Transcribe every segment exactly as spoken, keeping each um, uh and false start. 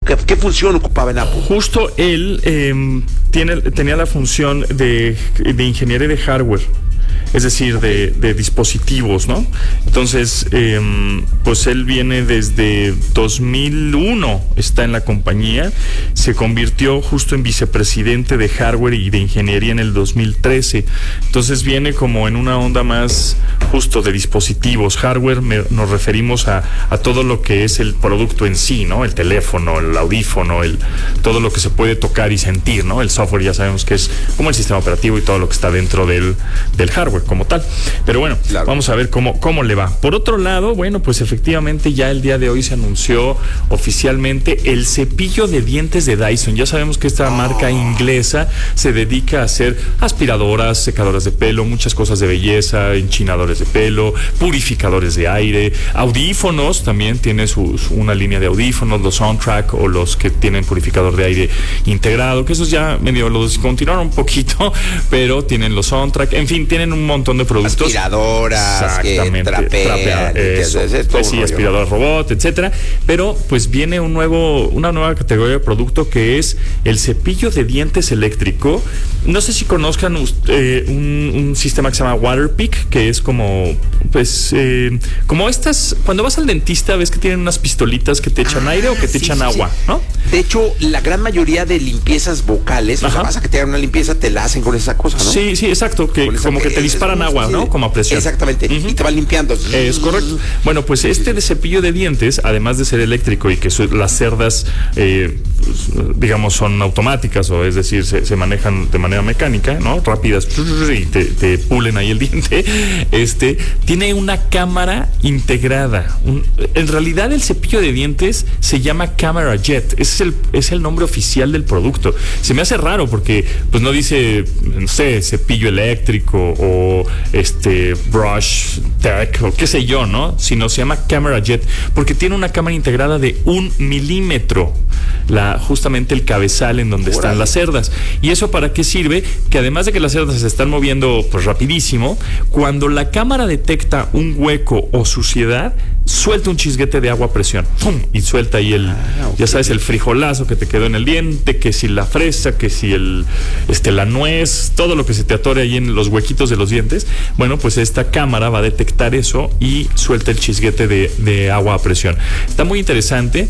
¿Qué, qué función ocupaba en Apple? Justo él eh, tiene, tenía la función de, de ingeniería de hardware. Es decir, de, de dispositivos, ¿no? Entonces, eh, pues él viene desde dos mil uno, está en la compañía, se convirtió justo en vicepresidente de hardware y de ingeniería en el dos mil trece. Entonces viene como en una onda más justo de dispositivos. Hardware me, nos referimos a, a todo lo que es el producto en sí, ¿no? El teléfono, el audífono, el, todo lo que se puede tocar y sentir, ¿no? El software ya sabemos que es como el sistema operativo y todo lo que está dentro del, del hardware como tal. Pero bueno, claro, vamos a ver cómo, cómo le va. Por otro lado, bueno, pues efectivamente ya el día de hoy se anunció oficialmente el cepillo de dientes de Dyson. Ya sabemos que esta oh. marca inglesa se dedica a hacer aspiradoras, secadoras de pelo, muchas cosas de belleza, enchinadores de pelo, purificadores de aire, audífonos, también tiene sus, una línea de audífonos, los Soundtrack o los que tienen purificador de aire integrado, que esos ya medio los descontinuaron un poquito, pero tienen los Soundtrack, en fin, tienen un montón de productos. Aspiradoras, exactamente, que trapean, trapea, que eso, es, es pues sí, aspiradoras robot, etcétera. Pero pues viene un nuevo, una nueva categoría de producto que es el cepillo de dientes eléctrico. No sé si conozcan eh, un, un sistema que se llama Waterpik, que es como, pues, eh, como estas, cuando vas al dentista ves que tienen unas pistolitas que te echan ah, aire o que te sí, echan sí, agua, sí. ¿no? De hecho, la gran mayoría de limpiezas vocales, Ajá. o sea, vas a que te hagan una limpieza, te la hacen con esa cosa, ¿no? Sí, sí, exacto, que esa, como que te disparan es, agua, sí, ¿no? Como a presión. Exactamente, uh-huh. y te va limpiando. Es correcto. Bueno, pues este de cepillo de dientes, además de ser eléctrico y que su, las cerdas, eh, digamos, son automáticas, o es decir, se, se manejan de manera mecánica, ¿no? Rápidas, y te, te pulen ahí el diente. Este tiene una cámara integrada. Un, en realidad, el cepillo de dientes se llama Camera Jet. Ese es el, es el nombre oficial del producto. Se me hace raro porque, pues, no dice, no sé, cepillo eléctrico o este brush tech o qué sé yo, ¿no? Sino se llama Camera Jet porque tiene una cámara integrada de un milímetro, la, justamente el cabezal en donde están las cerdas. ¿Y eso para qué sirve? Que además de que las cerdas se están moviendo pues rapidísimo, cuando la cámara detecta un hueco o suciedad, suelta un chisguete de agua a presión, ¡pum! Y suelta ahí el, ah, okay. ya sabes, el frijolazo que te quedó en el diente, que si la fresa, que si el, este, la nuez, todo lo que se te atore ahí en los huequitos de los dientes. Bueno, pues esta cámara va a detectar eso y suelta el chisguete de, de agua a presión. Está muy interesante.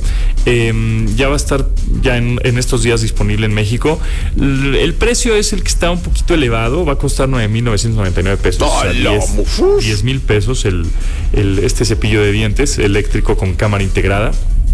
Eh, ya va a estar ya en, en estos días disponible en México. El, el precio es el que está un poquito elevado, va a costar nueve mil novecientos noventa y nueve pesos. No, o sea, diez mil pesos el, el, este cepillo de dientes eléctrico con cámara integrada.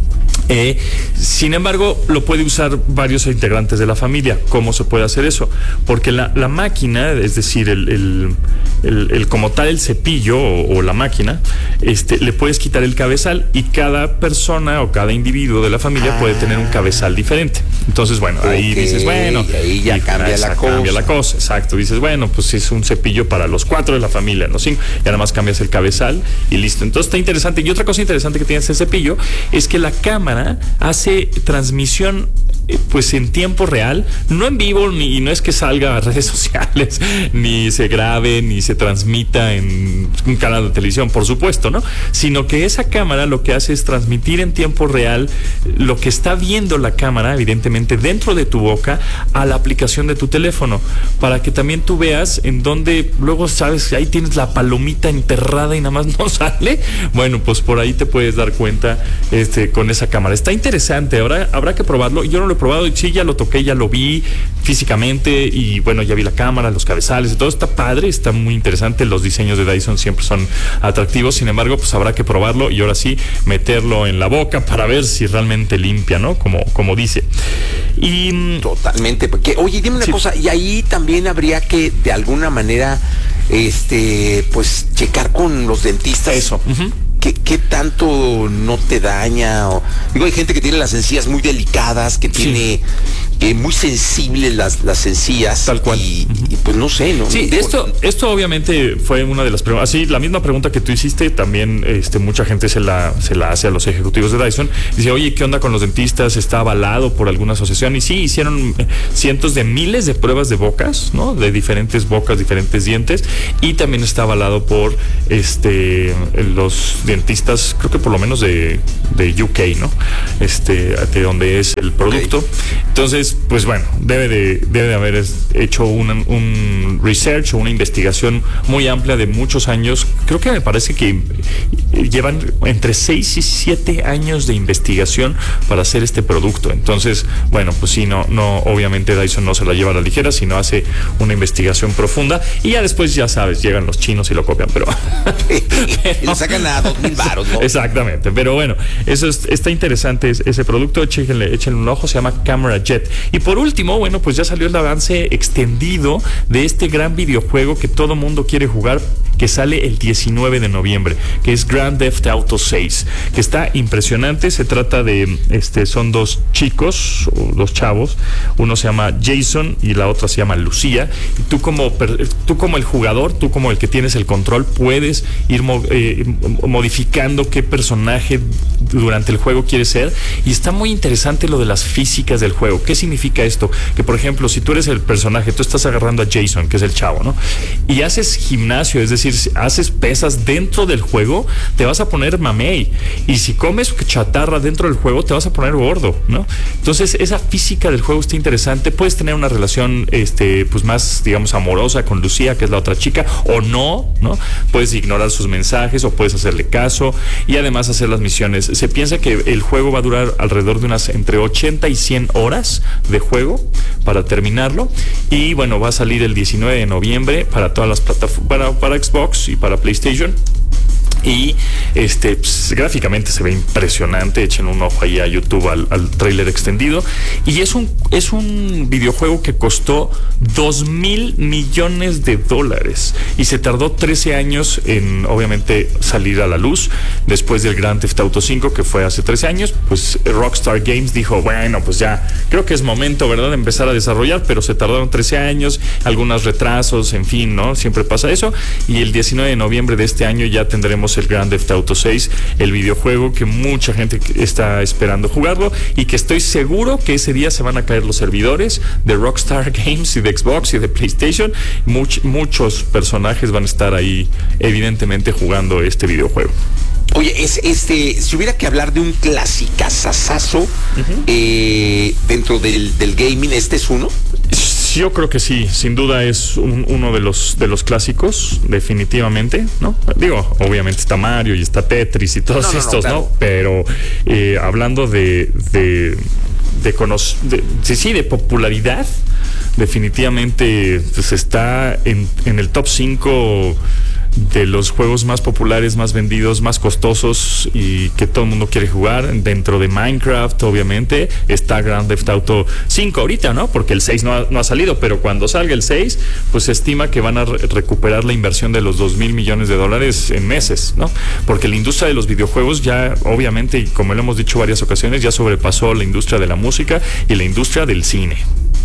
Eh, sin embargo, lo puede usar varios integrantes de la familia. ¿Cómo se puede hacer eso? Porque la, la máquina, es decir, el, el, el, el como tal el cepillo o, o la máquina, este, le puedes quitar el cabezal y cada persona o cada individuo de la familia ah. puede tener un cabezal diferente. Entonces, bueno, okay. ahí dices, bueno, y ahí ya y cambia la cosa. Cambia la cosa, exacto. Dices, bueno, pues es un cepillo para los cuatro de la familia, los cinco, y nada más cambias el cabezal y listo. Entonces está interesante. Y otra cosa interesante que tiene este cepillo es que la cámara hace transmisión eh, pues en tiempo real, no en vivo, ni no es que salga a redes sociales, ni se grabe, ni se transmita en un canal de televisión, por supuesto, ¿no? Sino que esa cámara lo que hace es transmitir en tiempo real lo que está viendo la cámara, evidentemente, dentro de tu boca, a la aplicación de tu teléfono, para que también tú veas en dónde, luego sabes, ahí tienes la palomita enterrada y nada más no sale. Bueno, pues por ahí te puedes dar cuenta este, con esa cámara. Está interesante, ahora habrá que probarlo. Yo no lo he probado, sí, ya lo toqué, ya lo vi físicamente y bueno, ya vi la cámara, los cabezales y todo. Está padre, está muy interesante. Los diseños de Dyson siempre son atractivos. Sin embargo, pues habrá que probarlo y ahora sí meterlo en la boca para ver si realmente limpia, ¿no? Como, como dice. Y totalmente, porque, oye, dime una sí. cosa, y ahí también habría que de alguna manera este pues checar con los dentistas eso. Uh-huh. ¿Qué, ¿Qué tanto no te daña? O, digo, hay gente que tiene las encías muy delicadas, que tiene, eh, muy sensibles las, las encías. Tal cual. Y, uh-huh. y pues no sé, ¿no? Sí, esto, esto obviamente fue una de las preguntas. Así, la misma pregunta que tú hiciste, también este, mucha gente se la, se la hace a los ejecutivos de Dyson. Dice, oye, ¿qué onda con los dentistas? ¿Está avalado por alguna asociación? Y sí, hicieron cientos de miles de pruebas de bocas, ¿no? De diferentes bocas, diferentes dientes. Y también está avalado por este los dentistas, creo que por lo menos de, de U K, ¿no? Este, de donde es el producto. Okay. Entonces, pues bueno, debe de, debe de haber hecho un, un research o una investigación muy amplia de muchos años. Creo que me parece que llevan entre seis y siete años de investigación para hacer este producto. Entonces, bueno, pues sí, no, no, obviamente Dyson no se la lleva a la ligera, sino hace una investigación profunda y ya después, ya sabes, llegan los chinos y lo copian, pero... y lo sacan a dos mil baros, ¿no? Exactamente, pero bueno, eso es, está interesante ese producto, échenle, échenle un ojo, se llama Camera Jet. Y por último, bueno, pues ya salió el avance extendido de este gran videojuego que todo mundo quiere jugar, que sale el diecinueve de noviembre, que es Grand Theft Auto seis, que está impresionante. Se trata de, este, son dos chicos, dos chavos, uno se llama Jason y la otra se llama Lucía, y tú como, tú como el jugador, tú como el que tienes el control, puedes ir mo eh, modificando qué personaje durante el juego quieres ser, y está muy interesante lo de las físicas del juego. ¿Qué significa esto? Que por ejemplo, si tú eres el personaje, tú estás agarrando a Jason, que es el chavo, ¿no? Y haces gimnasio, es decir, si haces pesas dentro del juego, te vas a poner mamey, y si comes chatarra dentro del juego, te vas a poner gordo, ¿no? Entonces, esa física del juego está interesante. Puedes tener una relación, este, pues más, digamos, amorosa con Lucía, que es la otra chica, o no, ¿no? Puedes ignorar sus mensajes o puedes hacerle caso, y además hacer las misiones. Se piensa que el juego va a durar alrededor de unas entre ochenta y cien horas de juego para terminarlo, y bueno, va a salir el diecinueve de noviembre para todas las plataformas, para, para Xbox y para PlayStation. Y este pues, gráficamente se ve impresionante. Echen un ojo ahí a YouTube al, al tráiler extendido. Y es un, es un videojuego que costó dos mil millones de dólares. Y se tardó trece años en, obviamente, salir a la luz. Después del Grand Theft Auto cinco, que fue hace trece años, pues Rockstar Games dijo, bueno, pues ya, creo que es momento, ¿verdad?, de empezar a desarrollar. Pero se tardaron trece años, algunos retrasos, en fin, ¿no? Siempre pasa eso. Y el diecinueve de noviembre de este año ya tendremos el Grand Theft Auto seis, el videojuego que mucha gente está esperando jugarlo, y que estoy seguro que ese día se van a caer los servidores de Rockstar Games y de Xbox y de PlayStation. Much, muchos personajes van a estar ahí evidentemente jugando este videojuego. Oye, es este, si hubiera que hablar de un clasicazazazo uh-huh. eh, dentro del, del gaming, ¿este es uno? Yo creo que sí, sin duda es un, uno de los de los clásicos, definitivamente, ¿no? Digo, obviamente está Mario y está Tetris y todos no, no, estos, no, claro. ¿no? Pero eh, hablando de de de, cono- de, de sí, de popularidad, definitivamente pues está en, en el top cinco de los juegos más populares, más vendidos, más costosos y que todo el mundo quiere jugar. Dentro de Minecraft, obviamente, está Grand Theft Auto cinco ahorita, ¿no? Porque el seis no ha, no ha salido, pero cuando salga el seis, pues se estima que van a re- recuperar la inversión de los dos mil millones de dólares en meses, ¿no? Porque la industria de los videojuegos ya, obviamente, y como lo hemos dicho varias ocasiones, ya sobrepasó la industria de la música y la industria del cine.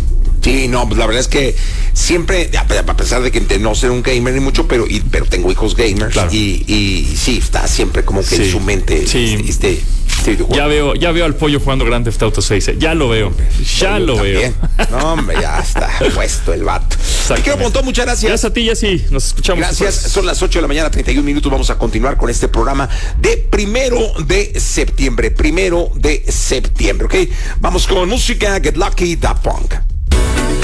Sí, no, pues la verdad es que siempre, a pesar de que no ser un gamer ni mucho, pero y, pero tengo hijos gamers, claro. y, y sí, está siempre como que sí. en su mente sí. este, este, este ya veo, ya veo al pollo jugando Grand Theft Auto seis, eh. ya lo veo, hombre, ya lo también. veo. No, hombre, ya está puesto el vato. Quiero Pontón, muchas gracias. Gracias a ti, ya sí, nos escuchamos. Gracias, después. Son las ocho de la mañana, treinta y un minutos, vamos a continuar con este programa de primero de septiembre, primero de septiembre, ¿ok? Vamos con música, Get Lucky, Da Punk.